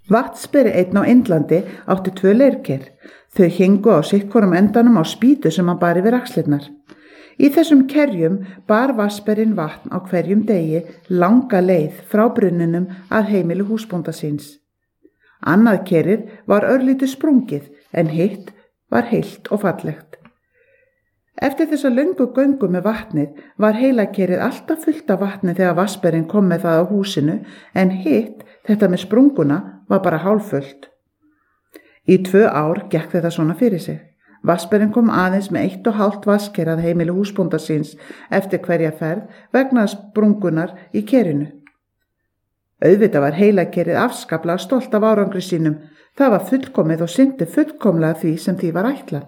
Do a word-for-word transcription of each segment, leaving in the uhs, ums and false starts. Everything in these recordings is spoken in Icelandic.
Vatnsberi einn á Indlandi átti tvö leirker. Þau héngu á sittvorum endanum á spýtu sem hann bar yfir axlirnar. Í þessum kerjum bar vatnsberinn vatn á hverjum degi langa leið frá brunninum að heimili húsbónda síns. Annað kerið var örlítið sprungið en hitt var heilt og fallegt. Eftir þessa löngu göngu með vatnið var heilakerið alltaf fullt af vatni þegar vatnsberinn kom með það á húsinu en hitt, þetta með sprunguna, var bara hálffullt. Í tvö ár gekk þetta svona fyrir sig. Vatnsberinn kom aðeins með eitt og hálft vatnsker að heimili húsbónda síns eftir hverja ferð vegna sprungunar í kerinu. Auðvitað var heilakerið afskaplega stolt af árangri sínum. Það var fullkomið og syndi fullkomlega því sem því var ætlað.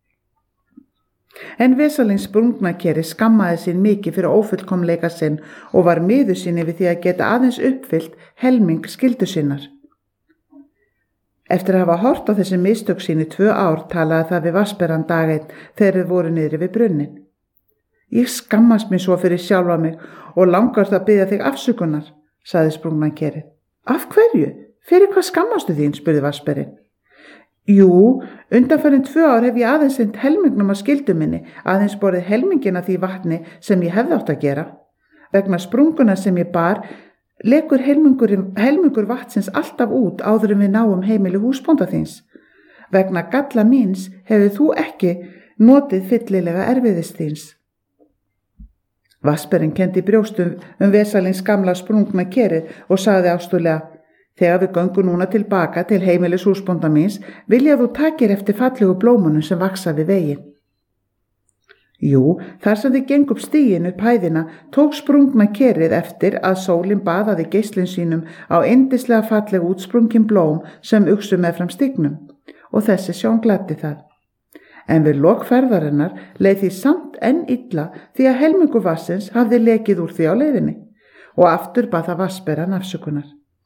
En Vesalings sprungnakeri skammaði sín mikið fyrir ófullkomleika sinn og var miður sín yfir því að geta aðeins uppfyllt helming skyldu sinnar. Eftir að hafa hort á þessi mistök sín í tvö ár talaði það við Vatnsberann dag einn þegar þau voru niðri við brunnin. Ég skammast mér svo fyrir sjálfa mig og langar það að biðja þig afsökunar, sagði sprungnakerið. Af hverju? Fyrir hvað skammastu þín? Spurði Vatnsberinn. Jú, undanfarin tvö ár hef ég aðeins sinnt helmingnum að skyldu minni, aðeins borið helmingin af því vatni sem ég hefði átt að gera. Vegna sprunguna sem ég bar, lekur helmingur, helmingur vatnsins alltaf út áður en við náum heimili húsbónda þíns. Vegna galla míns hefur þú ekki notið fyllilega erfiðis þíns. Vatnsberinn kenndi brjóstum um Vesalings gamla sprungna kerið og sagði ástúðlega: Þegar við göngum núna tilbaka til heimilis húsbónda míns, vilja þú takir eftir fallegu blómunum sem vaksa við veginn. Jú, þar sem þið geng upp stíginn upp hæðina, tók sprungna kerið eftir að sólin baðaði geislin sínum á yndislega falleg útsprungin blóm sem uxu meðfram stígnum, og þessi sjón gladdi það. En við lok ferðarinnar leið því samt enn illa því að helmingur vatnsins hafði lekið úr því á leiðinni, og aftur bað það Vatnsberann afsökunar.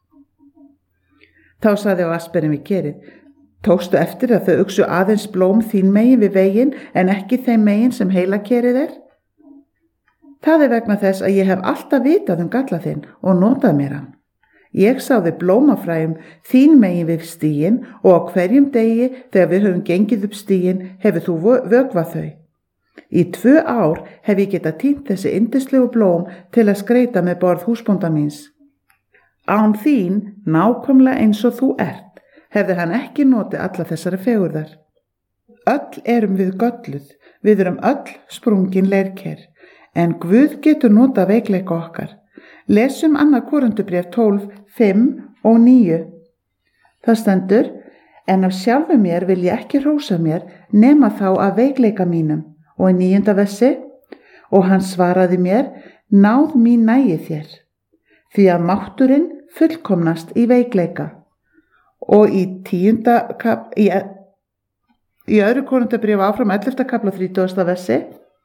Þá sagði Vatnsberinn við kerið: Tókstu eftir að þau uxu aðeins blóm þín megin við veginn en ekki þeim megin sem heilakerið er? Það er vegna þess að ég hef alltaf vitað um galla þinn og notað mér hann. Ég sáði blómafræjum þín megin við stíginn og á hverjum degi þegar við höfum gengið upp stíginn hefur þú vökvað þau. Í tvö ár hef ég getað tínt þessi yndislegu blóm til að skreita með borð húsbónda míns. Án þín, nákvæmlega eins og þú ert, hefði hann ekki notið alla þessari fegurðar. Öll erum við gölluð, við erum öll sprungin leirker, en Guð getur notað veikleika okkar. Lesum annað Korintubréf tólf, fimm og níu. Það stendur: En af sjálfu mér vil ég ekki hrósa mér nema þá af veikleika mínum. Og í níunda versi: Og hann svaraði mér: Náð mín nægi þér, því að mátturinn fullkomnast í veikleika. Og í tíunda kap, í, í öðru Korintubréf áfram ellefta kafla þrítugasta versi: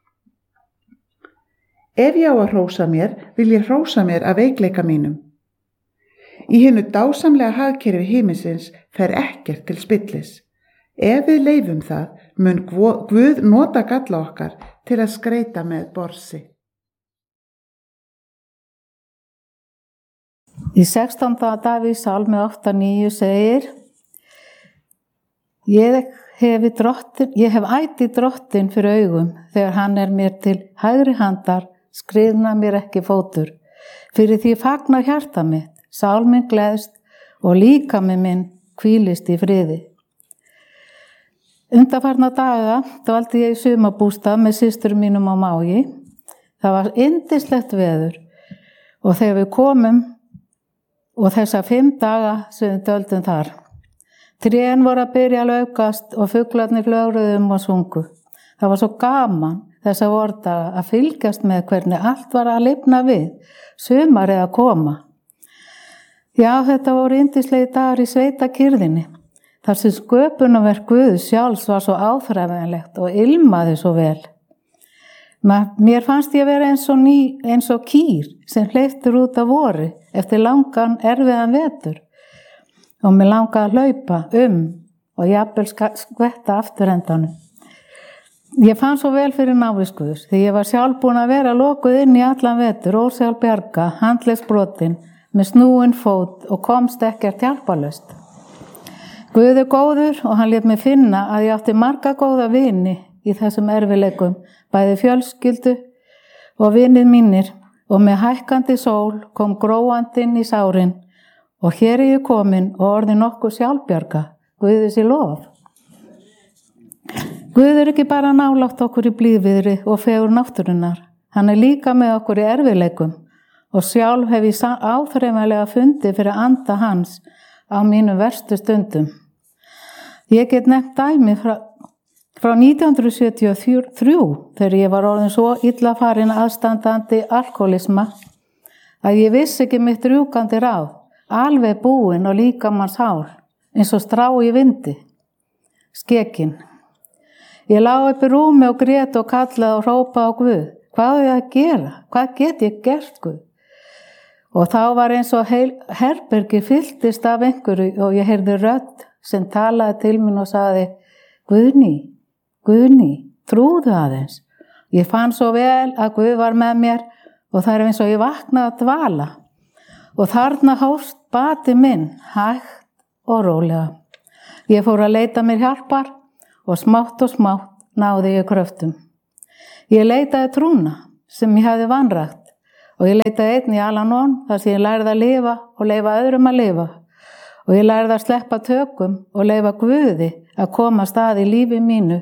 Ef ég á að hrósa mér, vil ég hrósa mér af veikleika mínum. Í hinu dásamlega hagkerfi himinsins fer ekkert til spillis. Ef við leyfum það, mun Guð nota galla okkar til að skreita með borsi. Í sextánda Davíð sálmi átta níu segir: Ég hef, drottin, ég hef ætið drottin fyrir augum þegar hann er mér til hægri handar, skriðna mér ekki fótur. Fyrir því fagnar hjarta mitt, sál minn gleðst og líkami minn hvílist í friði. Undanfarna daga dvaldi ég í sumarbústað með systurum mínum á Mági. Það var yndislegt veður og þegar við komum og þessa fimm daga sem við dvöldum þar. Trén voru að byrja að laukast og fuglarnir flögruðu og sungu. Það var svo gaman þessa vordaga að fylgjast með hvernig allt var að lifna við, sumarið að koma. Já, þetta voru yndislegi dagar í sveitakyrðinni, þar sem sköpunarverk Guðs sjálfs var svo áþreifanlegt og ilmaði svo vel. Mér fannst ég vera eins og, ný, eins og kýr sem hleyptur út af vori eftir langan erfiðan vetur og mér langaði að hlaupa um og jafnvel skvetta afturendanum. Ég fann svo vel fyrir návist Guðs því ég var sjálf búin að vera lokuð inn í allan vetur, ósjálf bjarga, handlegsbrotin, með snúin fót og komst ekkert hjálparlaust. Guð er góður og hann lét mig finna að ég átti marga góða vini í þessum erfileikum, bæði fjölskyldu og vinir mínir, og með hækkandi sól kom gróandinn í sárin og hér er ég komin og orðin nokkuð sjálfbjarga, Guði sé lof. Guð er ekki bara nálægt okkur í blíðviðri og fegur náttúrunnar, hann er líka með okkur í erfileikum og sjálf hef ég áþreifanlega fundið fyrir anda hans á mínum verstu stundum. Ég get nefnt dæmi frá, frá nítján hundruð sjötíu og þrjú þegar ég var orðin svo illa farin aðstandandi alkoholisma að ég vissi ekki mitt rjúkandi ráð, alveg búin og líkamanns hál, eins og strá í vindi, skekin. Ég lá upp í rúmi og grét og kallaði og hrópaði á Guð. Hvað er ég að gera? Hvað get ég gert, Guð? Og þá var eins og heil, herbergi fylltist af einhverju og ég heyrði rödd sem talaði til mín og sagði, Guðný, Guðný, trúðu aðeins. Ég fann svo vel að Guð var með mér og það er eins og ég vaknaði að dvala. Og þarna hófst bati minn, hægt og rólega. Ég fór að leita mér hjálpar og smátt og smátt náði ég kröftum. Ég leitaði trúna sem ég hafði vanrægt og ég leitaði einn í Al-Anon þar sem ég lærði að lifa og leyfa öðrum að lifa. Og ég lærði að sleppa tökum og leyfa Guði að koma stað í lífi mínu.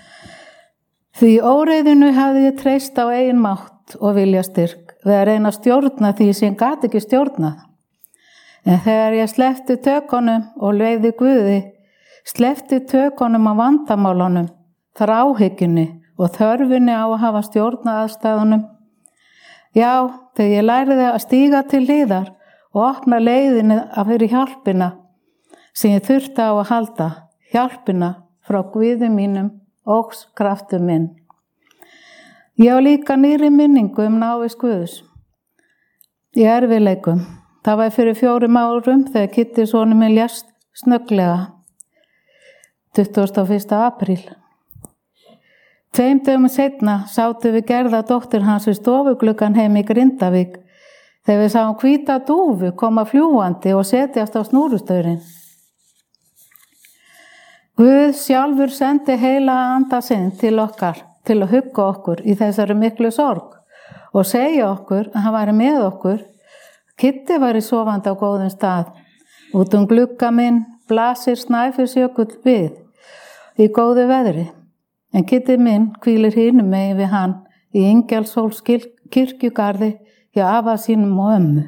Því óreiðinu hafði ég treyst á eigin mátt og vilja styrk við að reyna að stjórna því sem ég gat ekki stjórnað. En þegar ég sleppti tökunum og leyfði Guði, sleppti tökunum á vandamálunum, þráhyggjunni og þörfinni á að hafa stjórna aðstæðunum. Já, þegar ég lærði að stíga til hliðar og opna leiðinni að fyrir hjálpina sem ég þurfti á að halda, hjálpina frá Guði mínum og kraftu minn. Ég á líka nýri minningu um návist Guðs í erfiðleikum. Það var fyrir fjórum árum þegar Kitti sonur minn lést snögglega, tuttugasta og fyrsta apríl. Tveim dögum seinna sátum við Gerða dóttir hans við stofugluggan heim í Grindavík þegar við sáum hvíta dúfu koma fljúandi og setjast á snúrustaurinn. Guð sjálfur sendi heila anda sinn til okkar til að hugga okkur í þessari miklu sorg og segja okkur að hann væri með okkur. Kitti væri sofandi á góðum stað. Út um glugga minn blasir Snæfellsjökull við í góðu veðri. En Kitti minn hvílir hinum megin við hann í Ingjaldshóls kirkjugarði hjá afa sínum og ömmu.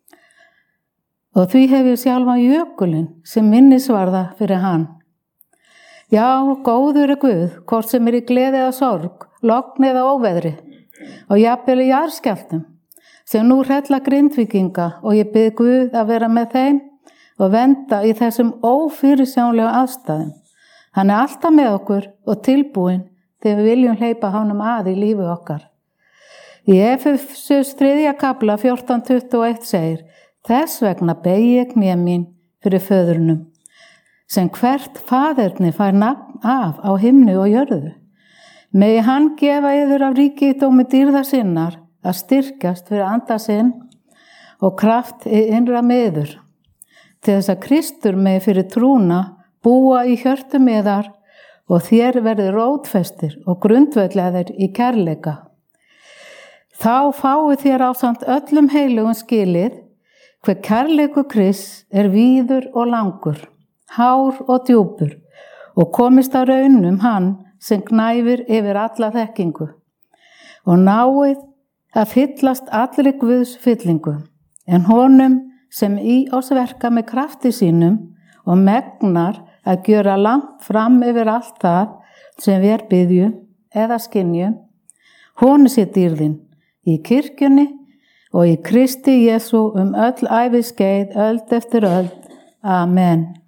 Og því hef ég sjálfa jökulinn sem minnisvarða fyrir hann. Já, góður er Guð, hvort sem er í gleði eða sorg, logn eða óveðri og jafnvel í jarðskjálftum sem nú hrella Grindvíkinga og ég bið Guð að vera með þeim og venda í þessum ófyrirsjánlegu aðstæðum. Hann er alltaf með okkur og tilbúinn þegar við viljum hleypa honum að í lífi okkar. Í Efesus þriðja kafla fjórtán tuttugu og eitt segir, þess vegna beygi ég kné mín fyrir föðurnum, sem hvert faðerni fær nafn af á himni og jörðu. Megi hann gefa yður af ríkidómi dýrða sinnar að styrkjast fyrir anda sinn og kraft í innra meður, til þess að Kristur megi fyrir trúna búa í hjörtum yðar og þér verði rótfestir og grundvöllaðir í kærleika. Þá fáið þér ásamt öllum heilugum skilið hver kærleiku Krists er víður og langur, hár og djúpur og komist að raunum hann sem gnæfir yfir alla þekkingu og náið að fyllast allri Guðs fyllingu, en honum sem í oss verka með krafti sínum og megnar að gjöra langt fram yfir allt það sem við biðjum eða skynjum, honum sé dýrðin í kirkjunni og í Kristi Jesú um öll æviskeið, öld eftir öld. Amen.